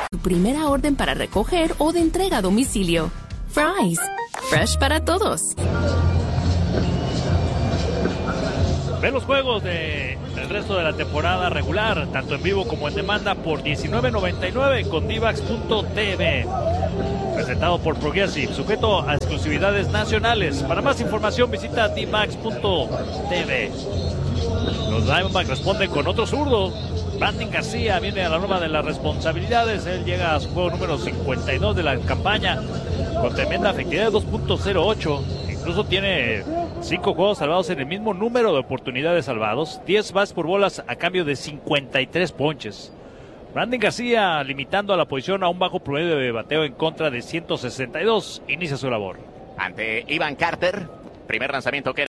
Tu primera orden para recoger o de entrega a domicilio. Fry's, fresh para todos. Ve los juegos del resto de la temporada regular, tanto en vivo como en demanda, por $19.99 con Divax.tv. Presentado por Progressive, sujeto a exclusividades nacionales. Para más información visita Divax.tv. Los Diamondbacks responden con otro zurdo. Brandon García viene a la norma de las responsabilidades. Él llega a su juego número 52 de la campaña con tremenda efectividad de 2.08. Incluso tiene 5 juegos salvados en el mismo número de oportunidades salvados. 10 bases por bolas a cambio de 53 ponches. Brandon García, limitando a la posición a un bajo promedio de bateo en contra de 162, inicia su labor. Ante Ivan Carter, primer lanzamiento que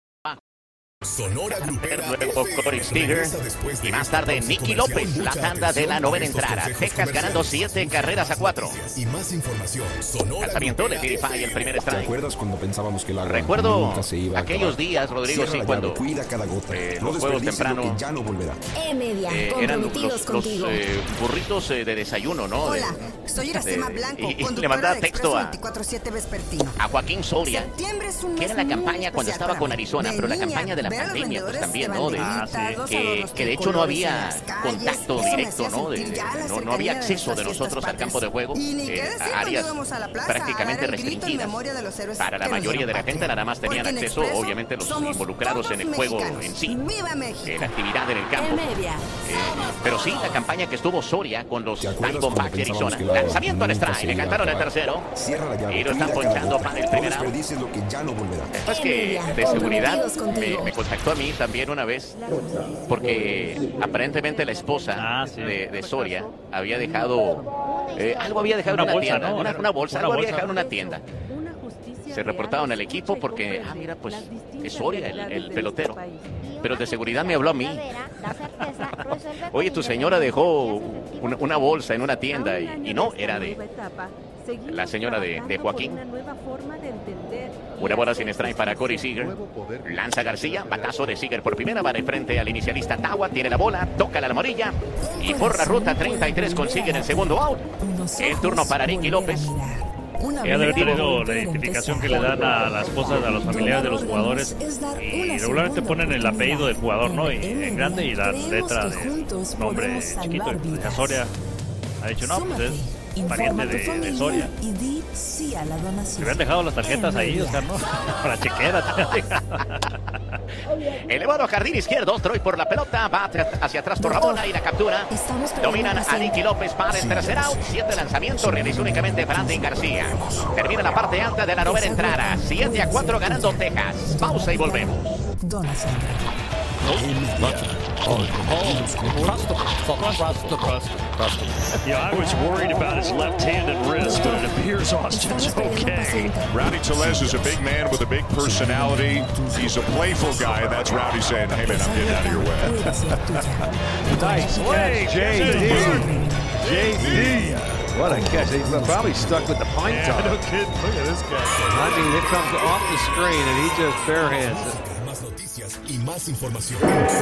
Sonora Grupera luego Corey Seager y más tarde Nicky López, la tanda de la novena entrada. Texas ganando 7 carreras a 4. Y más información. Lanzamiento de Tirify, el primer strike. ¿Te acuerdas cuando pensábamos que la Recuerdo nunca se iba a aquellos acabar? días, Rodrigo, Cierra sí, la cuando llave, cuida cada gota. los juegos temprano que ya no volverá. Media, eran los contigo. burritos de desayuno, ¿no? Hola, soy Iracema Blanco, y le mandaba texto a 24/7 vespertino. Joaquín Soria, que era la campaña cuando estaba con Arizona, pero la campaña de la pandemia, pues también, ¿no? Que de hecho no había contacto directo, ¿no? No había acceso de nosotros al campo de juego, a áreas prácticamente restringidas. Para la mayoría de la gente nada más tenían acceso, obviamente, los involucrados en el juego en sí, la actividad en el campo. Pero sí, la campaña que estuvo Soria con los Diamondbacks de Arizona. Lanzamiento al strike, le cantaron el tercero y lo están ponchando para el primer out. Es que de seguridad me contactó a mí también una vez, porque aparentemente la esposa de Soria había dejado algo había dejado en una tienda, ¿no? Una bolsa, algo había dejado en una tienda. Se reportaron al equipo porque, mira, pues es Soria el pelotero. Pero de seguridad me habló a mí. Oye, tu señora dejó una bolsa en una tienda y no, era de la señora de Joaquín. Una bola sin strike para Corey Seager. Lanza García, batazo de Seager por primera, va de frente al inicialista Tawa, tiene la bola, toca la almohadilla y por la ruta 33 consigue el segundo out. El turno para Nicky López. Ya debe haber tenido la identificación que le dan a las esposas, a los familiares de los jugadores, y regularmente ponen el apellido del jugador, ¿no? Y en grande y la letra de nombre chiquito. Y Soria ha dicho, no, pues es pariente de Soria. Se habían dejado las tarjetas ahí, Oscar, ¿no? Para chequera. Elevado a jardín izquierdo, Troy por la pelota, va hacia atrás por la bola y la captura. Dominan a Nicky López para el tercer out. 7 lanzamientos, realizó únicamente Brandon García. Termina la parte alta de la novena entrada. 7-4 ganando Texas. Pausa y volvemos. Yeah, I was worried about his left-handed wrist, but it appears Austin's okay. Rowdy Tellez is a big man with a big personality. He's a playful guy, and that's Rowdy saying, hey, man, I'm getting out of your way. Nice catch, JD. JD. What a catch. He's probably stuck with the pine top. No kidding. Look at this guy. I mean, it comes off the screen, and he just barehands it. Más noticias y más información.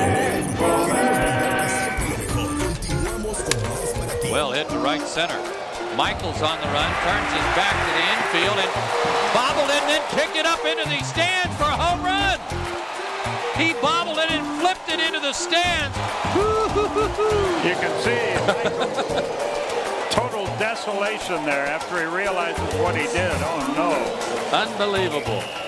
Well hit to right center. Michaels on the run, turns his back to the infield and bobbled it and then kicked it up into the stands for a home run. He bobbled it and flipped it into the stands. You can see total desolation there after he realizes what he did. Oh, no. Unbelievable.